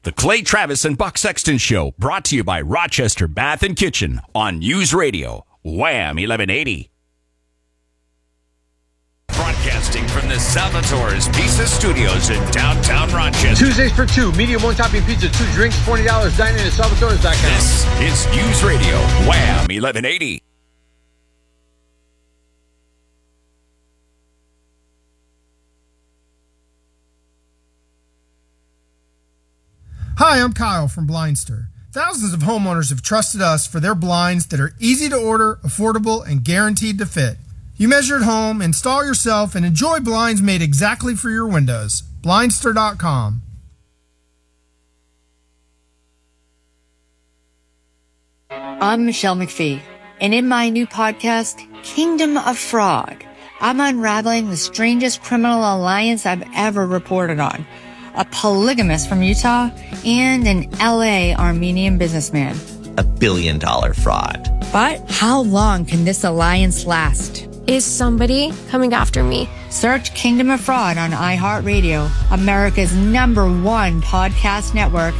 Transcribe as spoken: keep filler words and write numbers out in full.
The Clay Travis and Buck Sexton Show, brought to you by Rochester Bath and Kitchen on News Radio, Wham eleven eighty. Broadcasting from the Salvatore's Pizza Studios in downtown Rochester. Tuesdays for two, medium one topping pizza, two drinks, forty dollars, dining at salvatores dot com. This is News Radio, Wham eleven eighty. Hi, I'm Kyle from Blindster. Thousands of homeowners have trusted us for their blinds that are easy to order, affordable, and guaranteed to fit. You measure at home, install yourself, and enjoy blinds made exactly for your windows. Blindster dot com. I'm Michelle McPhee, and in my new podcast, Kingdom of Fraud, I'm unraveling the strangest criminal alliance I've ever reported on. A polygamist from Utah and an L A Armenian businessman. A billion dollar fraud. But how long can this alliance last? Is somebody coming after me? Search Kingdom of Fraud on iHeartRadio, America's number one podcast network,